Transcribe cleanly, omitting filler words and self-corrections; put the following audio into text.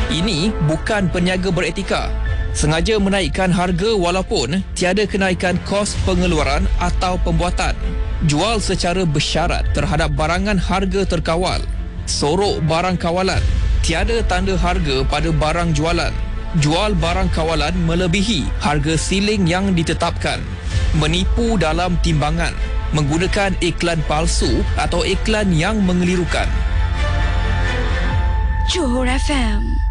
Ini bukan peniaga beretika. Sengaja menaikkan harga walaupun tiada kenaikan kos pengeluaran atau pembuatan. Jual secara bersyarat terhadap barangan harga terkawal. Sorok barang kawalan. Tiada tanda harga pada barang jualan. Jual barang kawalan melebihi harga siling yang ditetapkan. Menipu dalam timbangan. Menggunakan iklan palsu atau iklan yang mengelirukan. Johor FM.